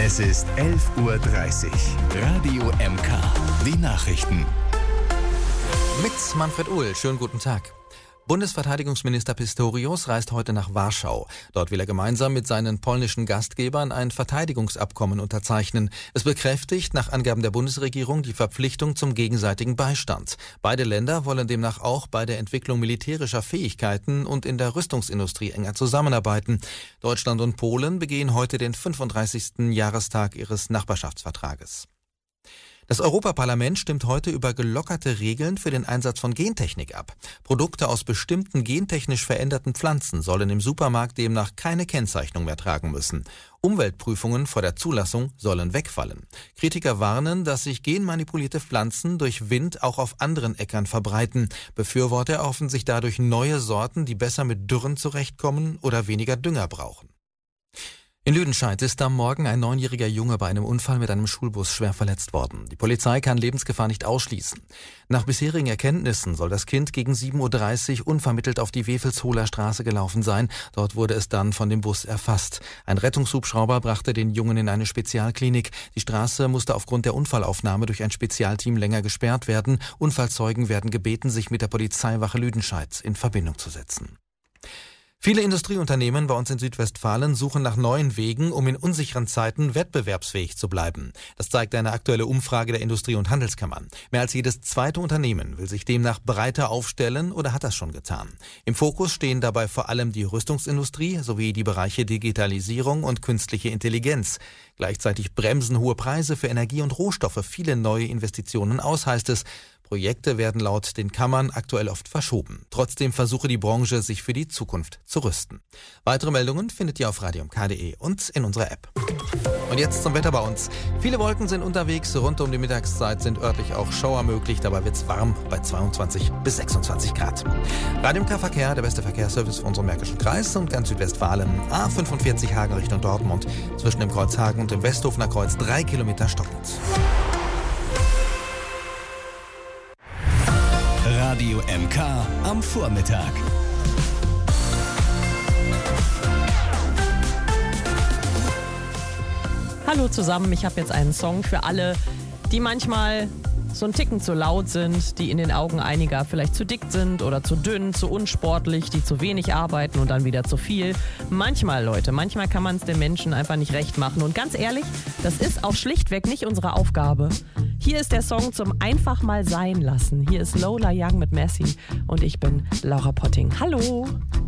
Es ist 11:30 Uhr. Radio MK. Die Nachrichten. Mit Manfred Uhl. Schönen guten Tag. Bundesverteidigungsminister Pistorius reist heute nach Warschau. Dort will er gemeinsam mit seinen polnischen Gastgebern ein Verteidigungsabkommen unterzeichnen. Es bekräftigt nach Angaben der Bundesregierung die Verpflichtung zum gegenseitigen Beistand. Beide Länder wollen demnach auch bei der Entwicklung militärischer Fähigkeiten und in der Rüstungsindustrie enger zusammenarbeiten. Deutschland und Polen begehen heute den 35. Jahrestag ihres Nachbarschaftsvertrages. Das Europaparlament stimmt heute über gelockerte Regeln für den Einsatz von Gentechnik ab. Produkte aus bestimmten gentechnisch veränderten Pflanzen sollen im Supermarkt demnach keine Kennzeichnung mehr tragen müssen. Umweltprüfungen vor der Zulassung sollen wegfallen. Kritiker warnen, dass sich genmanipulierte Pflanzen durch Wind auch auf anderen Äckern verbreiten. Befürworter erhoffen sich dadurch neue Sorten, die besser mit Dürren zurechtkommen oder weniger Dünger brauchen. In Lüdenscheid ist am Morgen ein 9-jähriger Junge bei einem Unfall mit einem Schulbus schwer verletzt worden. Die Polizei kann Lebensgefahr nicht ausschließen. Nach bisherigen Erkenntnissen soll das Kind gegen 7:30 Uhr unvermittelt auf die Wewelshohler Straße gelaufen sein. Dort wurde es dann von dem Bus erfasst. Ein Rettungshubschrauber brachte den Jungen in eine Spezialklinik. Die Straße musste aufgrund der Unfallaufnahme durch ein Spezialteam länger gesperrt werden. Unfallzeugen werden gebeten, sich mit der Polizeiwache Lüdenscheid in Verbindung zu setzen. Viele Industrieunternehmen bei uns in Südwestfalen suchen nach neuen Wegen, um in unsicheren Zeiten wettbewerbsfähig zu bleiben. Das zeigt eine aktuelle Umfrage der Industrie- und Handelskammern. Mehr als jedes zweite Unternehmen will sich demnach breiter aufstellen oder hat das schon getan. Im Fokus stehen dabei vor allem die Rüstungsindustrie sowie die Bereiche Digitalisierung und künstliche Intelligenz. Gleichzeitig bremsen hohe Preise für Energie und Rohstoffe viele neue Investitionen aus, heißt es. Projekte werden laut den Kammern aktuell oft verschoben. Trotzdem versuche die Branche, sich für die Zukunft zu rüsten. Weitere Meldungen findet ihr auf radiomk.de und in unserer App. Und jetzt zum Wetter bei uns. Viele Wolken sind unterwegs. Rund um die Mittagszeit sind örtlich auch Schauer möglich. Dabei wird es warm bei 22 bis 26 Grad. Radio MK Verkehr, der beste Verkehrsservice für unseren Märkischen Kreis und ganz Südwestfalen. A45 Hagen Richtung Dortmund. Zwischen dem Kreuz Hagen und dem Westhofener Kreuz 3 Kilometer stockend. Radio MK am Vormittag. Hallo zusammen, ich habe jetzt einen Song für alle, die manchmal so ein Ticken zu laut sind, die in den Augen einiger vielleicht zu dick sind oder zu dünn, zu unsportlich, die zu wenig arbeiten und dann wieder zu viel. Manchmal, Leute, manchmal kann man es den Menschen einfach nicht recht machen. Und ganz ehrlich, das ist auch schlichtweg nicht unsere Aufgabe. Hier ist der Song zum einfach mal sein lassen. Hier ist Lola Young mit Messi und ich bin Laura Potting. Hallo!